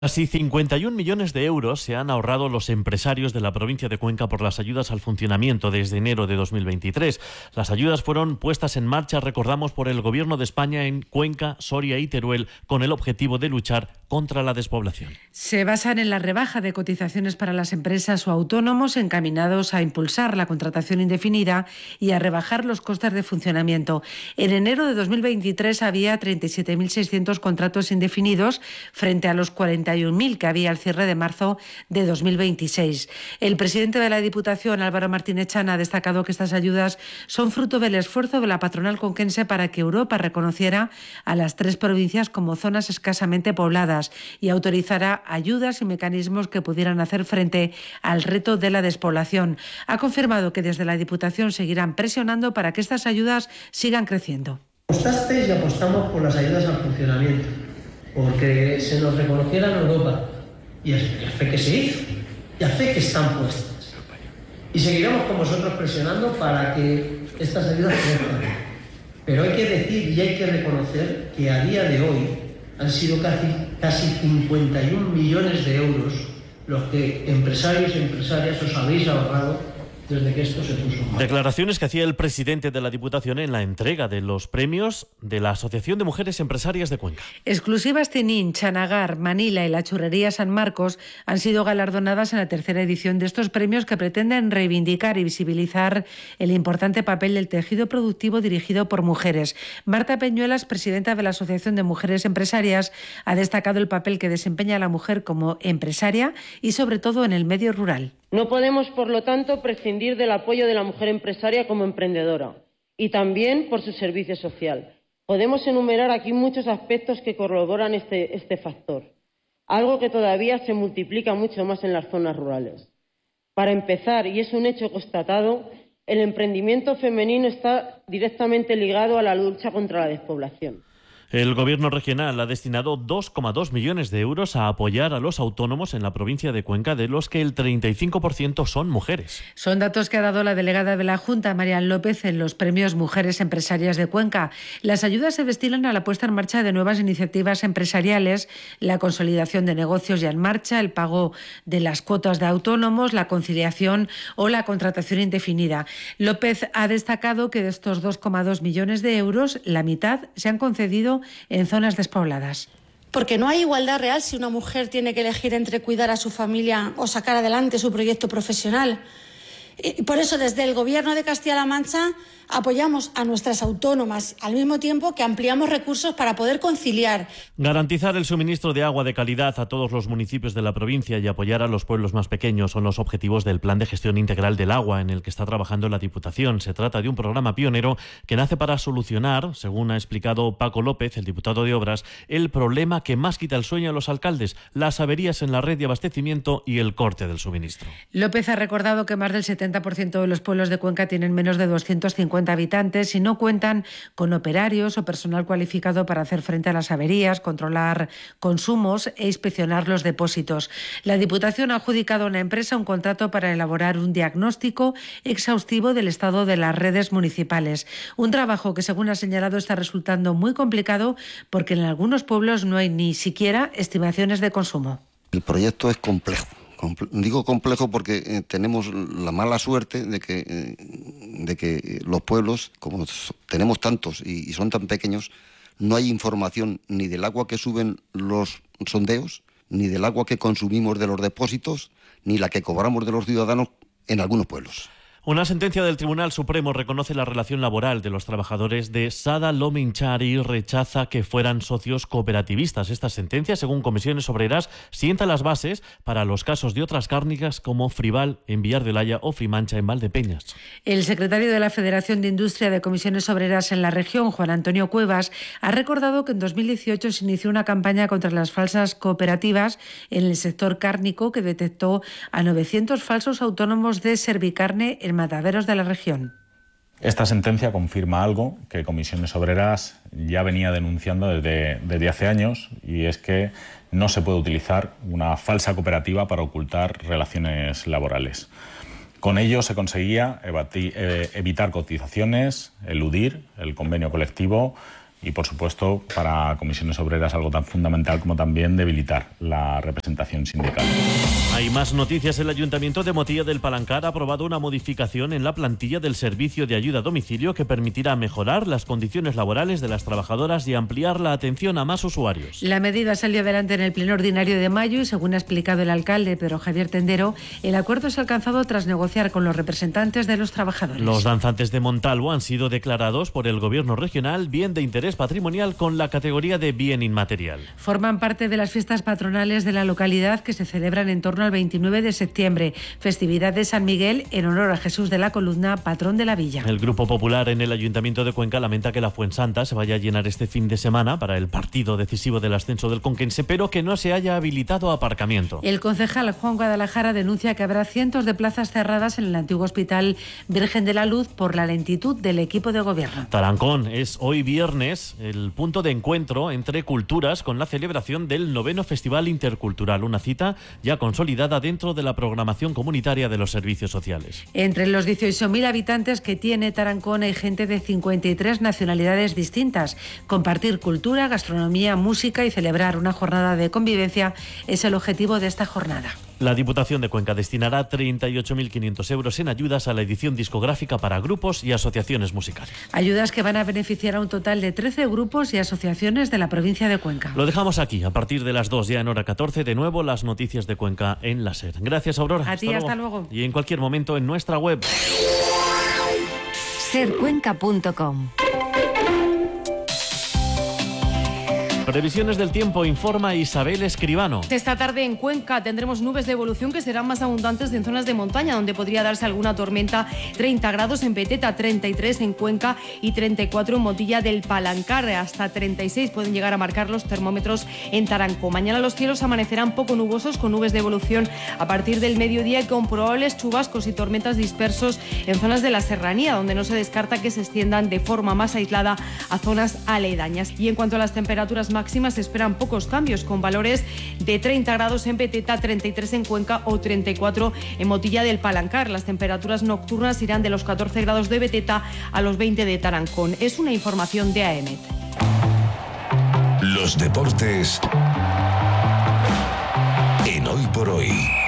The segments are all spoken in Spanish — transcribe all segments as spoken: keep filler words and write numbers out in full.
Casi cincuenta y un millones de euros se han ahorrado los empresarios de la provincia de Cuenca por las ayudas al funcionamiento desde enero de dos mil veintitrés. Las ayudas fueron puestas en marcha, recordamos, por el Gobierno de España en Cuenca, Soria y Teruel, con el objetivo de luchar contra la despoblación. Se basan en la rebaja de cotizaciones para las empresas o autónomos encaminados a impulsar la contratación indefinida y a rebajar los costes de funcionamiento. En enero de dos mil veintitrés había treinta y siete mil seiscientos contratos indefinidos frente a los cuarenta y un mil que había al cierre de marzo de dos mil veintiséis. El presidente de la Diputación, Álvaro Martínez Chana, ha destacado que estas ayudas son fruto del esfuerzo de la patronal conquense para que Europa reconociera a las tres provincias como zonas escasamente pobladas y autorizara ayudas y mecanismos que pudieran hacer frente al reto de la despoblación. Ha confirmado que desde la Diputación seguirán presionando para que estas ayudas sigan creciendo. Apostasteis y apostamos por las ayudas al funcionamiento, porque se nos reconociera en Europa, y a fe que se hizo, y a fe que están puestas. Y seguiremos con vosotros presionando para que estas ayudas crezcan. Pero hay que decir y hay que reconocer que a día de hoy han sido casi, casi cincuenta y un millones de euros los que empresarios y empresarias os habéis ahorrado desde que esto se puso en marcha. Declaraciones que hacía el presidente de la Diputación en la entrega de los premios de la Asociación de Mujeres Empresarias de Cuenca. Exclusivas Tenín, Chanagar, Manila y la Churrería San Marcos han sido galardonadas en la tercera edición de estos premios que pretenden reivindicar y visibilizar el importante papel del tejido productivo dirigido por mujeres. Marta Peñuelas, presidenta de la Asociación de Mujeres Empresarias, ha destacado el papel que desempeña la mujer como empresaria y sobre todo en el medio rural. No podemos, por lo tanto, prescindir del apoyo de la mujer empresaria como emprendedora y también por su servicio social. Podemos enumerar aquí muchos aspectos que corroboran este, este factor, algo que todavía se multiplica mucho más en las zonas rurales. Para empezar, y es un hecho constatado, el emprendimiento femenino está directamente ligado a la lucha contra la despoblación. El Gobierno regional ha destinado dos coma dos millones de euros a apoyar a los autónomos en la provincia de Cuenca, de los que el treinta y cinco por ciento son mujeres. Son datos que ha dado la delegada de la Junta, Marian López, en los premios Mujeres Empresarias de Cuenca. Las ayudas se destinan a la puesta en marcha de nuevas iniciativas empresariales, la consolidación de negocios ya en marcha, el pago de las cuotas de autónomos, la conciliación o la contratación indefinida. López ha destacado que de estos dos coma dos millones de euros, la mitad se han concedido en zonas despobladas. Porque no hay igualdad real si una mujer tiene que elegir entre cuidar a su familia o sacar adelante su proyecto profesional. Y por eso, desde el Gobierno de Castilla-La Mancha, apoyamos a nuestras autónomas, al mismo tiempo que ampliamos recursos para poder conciliar. Garantizar el suministro de agua de calidad a todos los municipios de la provincia y apoyar a los pueblos más pequeños son los objetivos del Plan de Gestión Integral del Agua en el que está trabajando la Diputación. Se trata de un programa pionero que nace para solucionar, según ha explicado Paco López, el diputado de Obras, el problema que más quita el sueño a los alcaldes, las averías en la red de abastecimiento y el corte del suministro. López ha recordado que más del setenta por ciento de los pueblos de Cuenca tienen menos de doscientos cincuenta habitantes y no cuentan con operarios o personal cualificado para hacer frente a las averías, controlar consumos e inspeccionar los depósitos. La Diputación ha adjudicado a una empresa un contrato para elaborar un diagnóstico exhaustivo del estado de las redes municipales. Un trabajo que, según ha señalado, está resultando muy complicado porque en algunos pueblos no hay ni siquiera estimaciones de consumo. El proyecto es complejo. Digo complejo porque eh, tenemos la mala suerte de que, eh, de que los pueblos, como tenemos tantos y, y son tan pequeños, no hay información ni del agua que suben los sondeos, ni del agua que consumimos de los depósitos, ni la que cobramos de los ciudadanos en algunos pueblos. Una sentencia del Tribunal Supremo reconoce la relación laboral de los trabajadores de Sada Lominchar y rechaza que fueran socios cooperativistas. Esta sentencia, según Comisiones Obreras, sienta las bases para los casos de otras cárnicas como Frival en Villar del Haya o Frimancha en Valdepeñas. El secretario de la Federación de Industria de Comisiones Obreras en la región, Juan Antonio Cuevas, ha recordado que en dos mil dieciocho se inició una campaña contra las falsas cooperativas en el sector cárnico que detectó a novecientos falsos autónomos de Servicarne en mataderos de la región. Esta sentencia confirma algo que Comisiones Obreras ya venía denunciando desde, desde hace años, y es que no se puede utilizar una falsa cooperativa para ocultar relaciones laborales. Con ello se conseguía evatir, eh, evitar cotizaciones, eludir el convenio colectivo y, por supuesto, para Comisiones Obreras algo tan fundamental como también debilitar la representación sindical. Hay más noticias. El Ayuntamiento de Motilla del Palancar ha aprobado una modificación en la plantilla del servicio de ayuda a domicilio que permitirá mejorar las condiciones laborales de las trabajadoras y ampliar la atención a más usuarios. La medida salió adelante en el pleno ordinario de mayo y, según ha explicado el alcalde Pedro Javier Tendero, el acuerdo se ha alcanzado tras negociar con los representantes de los trabajadores. Los danzantes de Montalvo han sido declarados por el Gobierno regional bien de interés patrimonial con la categoría de bien inmaterial. Forman parte de las fiestas patronales de la localidad que se celebran en torno al veintinueve de septiembre, festividad de San Miguel en honor a Jesús de la Columna, patrón de la villa. El Grupo Popular en el Ayuntamiento de Cuenca lamenta que la Fuensanta se vaya a llenar este fin de semana para el partido decisivo del ascenso del conquense, pero que no se haya habilitado aparcamiento. El concejal Juan Guadalajara denuncia que habrá cientos de plazas cerradas en el antiguo Hospital Virgen de la Luz por la lentitud del equipo de gobierno. Tarancón es hoy viernes el punto de encuentro entre culturas con la celebración del noveno Festival Intercultural, una cita ya consolidada dentro de la programación comunitaria de los servicios sociales. Entre los dieciocho mil habitantes que tiene Tarancón hay gente de cincuenta y tres nacionalidades distintas. Compartir cultura, gastronomía, música y celebrar una jornada de convivencia es el objetivo de esta jornada. La Diputación de Cuenca destinará treinta y ocho mil quinientos euros en ayudas a la edición discográfica para grupos y asociaciones musicales. Ayudas que van a beneficiar a un total de trece grupos y asociaciones de la provincia de Cuenca. Lo dejamos aquí. A partir de las dos, ya en hora catorce, de nuevo las noticias de Cuenca en la SER. Gracias, Aurora. A ti, hasta luego. Y en cualquier momento en nuestra web. ser cuenca punto com. Previsiones del tiempo, informa Isabel Escribano. Esta tarde en Cuenca tendremos nubes de evolución que serán más abundantes en zonas de montaña, donde podría darse alguna tormenta. treinta grados en Peteta, treinta y tres en Cuenca y treinta y cuatro en Motilla del Palancar. Hasta treinta y seis pueden llegar a marcar los termómetros en Tarancón. Mañana los cielos amanecerán poco nubosos, con nubes de evolución a partir del mediodía y con probables chubascos y tormentas dispersos en zonas de la serranía, donde no se descarta que se extiendan de forma más aislada a zonas aledañas. Y en cuanto a las temperaturas máximas, se esperan pocos cambios, con valores de treinta grados en Peteta, treinta y tres en Cuenca o treinta y cuatro en Motilla del Palancar. Las temperaturas nocturnas irán de los catorce grados de Beteta a los veinte de Tarancón. Es una información de AEMET. Los deportes en Hoy por Hoy.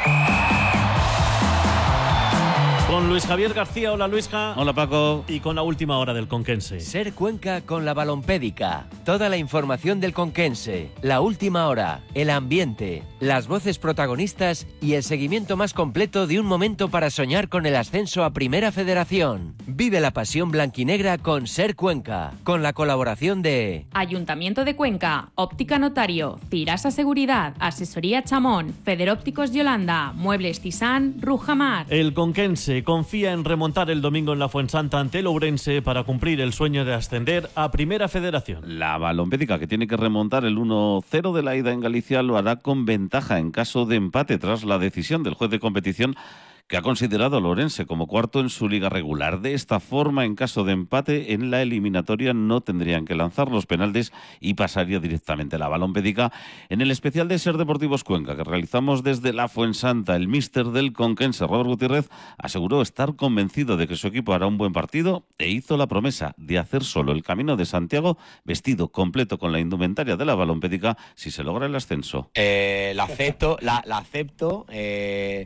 Con Luis Javier García. Hola, Luisja. Hola, Paco. Y con la última hora del Conquense. Ser Cuenca con la Balompédica. Toda la información del Conquense, la última hora, el ambiente, las voces protagonistas y el seguimiento más completo de un momento para soñar con el ascenso a Primera Federación. Vive la pasión blanquinegra con Ser Cuenca, con la colaboración de Ayuntamiento de Cuenca, Óptica Notario, Cirasa Seguridad, Asesoría Chamón, Federópticos Yolanda, Muebles Tisán, Rujamar. El Conquense confía en remontar el domingo en la Fuensanta ante el Ourense para cumplir el sueño de ascender a Primera Federación. La Balompédica, que tiene que remontar el uno cero de la ida en Galicia, lo hará con ventaja en caso de empate tras la decisión del juez de competición, que ha considerado a Ourense como cuarto en su liga regular. De esta forma, en caso de empate en la eliminatoria, no tendrían que lanzar los penaltis y pasaría directamente la Balompédica. En el especial de Ser Deportivos Cuenca, que realizamos desde la Fuensanta, el míster del Conquense, Robert Gutiérrez, aseguró estar convencido de que su equipo hará un buen partido e hizo la promesa de hacer solo el Camino de Santiago vestido completo con la indumentaria de la Balompédica si se logra el ascenso. Eh, la acepto, la, la acepto, eh...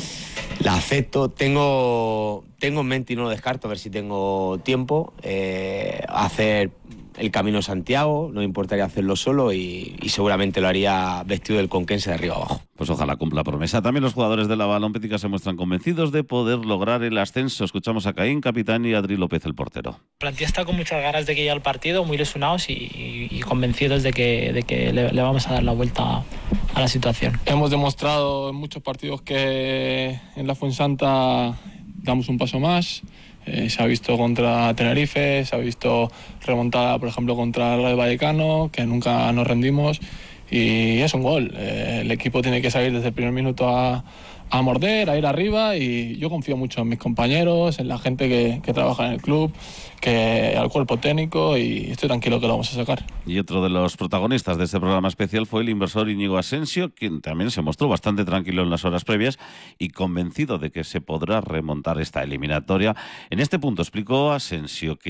La acepto, tengo, tengo en mente y no lo descarto, a ver si tengo tiempo, eh, hacer el Camino de Santiago, no me importaría hacerlo solo y, y seguramente lo haría vestido del Conquense de arriba abajo. Pues ojalá cumpla promesa. También los jugadores de la Balompédica se muestran convencidos de poder lograr el ascenso. Escuchamos a Caín, capitán, y a Adri López, el portero. La plantilla está con muchas ganas de que llegue al partido, muy lesionados y, y, y convencidos de que, de que le, le vamos a dar la vuelta a la situación. Hemos demostrado en muchos partidos que en la Fuensanta damos un paso más. Eh, se ha visto contra Tenerife, se ha visto remontada, por ejemplo, contra el Rayo Vallecano, que nunca nos rendimos. Y es un gol. Eh, el equipo tiene que salir desde el primer minuto a, a morder, a ir arriba, y yo confío mucho en mis compañeros, en la gente que, que trabaja en el club, que al cuerpo técnico, y estoy tranquilo que lo vamos a sacar. Y otro de los protagonistas de este programa especial fue el inversor Íñigo Asensio, quien también se mostró bastante tranquilo en las horas previas y convencido de que se podrá remontar esta eliminatoria. En este punto explicó Asensio que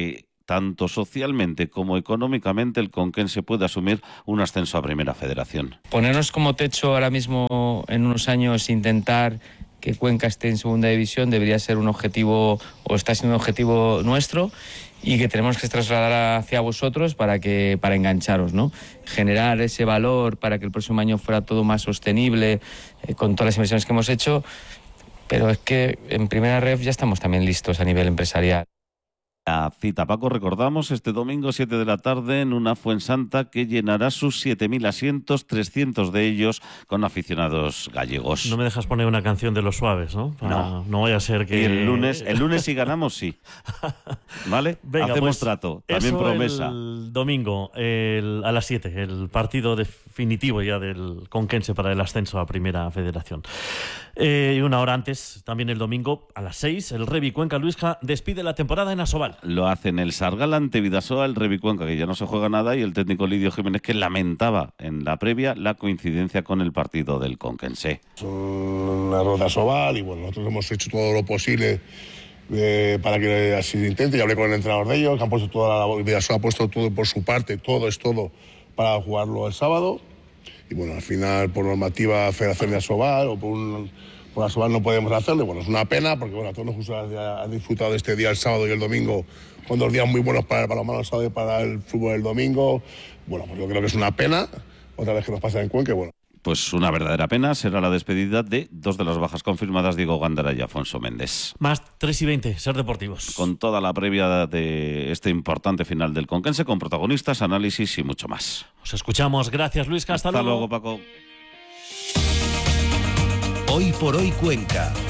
tanto socialmente como económicamente el conquense puede asumir un ascenso a Primera Federación. Ponernos como techo ahora mismo en unos años, intentar que Cuenca esté en segunda división debería ser un objetivo, o está siendo un objetivo nuestro, y que tenemos que trasladar hacia vosotros para que para engancharos, ¿no? Generar ese valor para que el próximo año fuera todo más sostenible, eh, con todas las inversiones que hemos hecho, pero es que en Primera Ref ya estamos también listos a nivel empresarial. La cita, Paco, recordamos, este domingo siete de la tarde en una Fuensanta que llenará sus siete mil asientos, trescientos de ellos con aficionados gallegos. No me dejas poner una canción de Los Suaves, ¿no? Para, no. No vaya a ser que... Y el lunes, el lunes si ganamos, sí. ¿Vale? Venga, hacemos pues trato, también eso promesa. El domingo el, a las siete, el partido definitivo ya del conquense para el ascenso a Primera Federación. Eh, y una hora antes, también el domingo, a las seis, el Revi Cuenca Luisja despide la temporada en Asobal. Lo hace en el Sargal ante Vidasoa, el Revi Cuenca, que ya no se juega nada, y el técnico Lidio Jiménez, que lamentaba en la previa la coincidencia con el partido del conquense. Es un error de Asobal y bueno, nosotros hemos hecho todo lo posible eh, para que así se intente. Ya hablé con el entrenador de ellos, que han puesto toda la Vidasoa ha puesto todo por su parte, todo es todo para jugarlo el sábado. Y bueno, al final por normativa Federación de Asobal o por un... Por Asobal no podemos hacerlo, bueno, es una pena porque bueno, a todos nos gusta han disfrutado de este día el sábado y el domingo, con dos días muy buenos para el balonmano el sábado y para el fútbol el domingo. Bueno, pues yo creo que es una pena, otra vez que nos pasa en Cuenca, bueno. Pues una verdadera pena será la despedida de dos de las bajas confirmadas, Diego Gándara y Afonso Méndez. Más tres y veinte, Ser Deportivos. Con toda la previa de este importante final del conquense, con protagonistas, análisis y mucho más. Os escuchamos, gracias Luisca, hasta, hasta luego. luego Paco. Hoy por hoy Cuenca.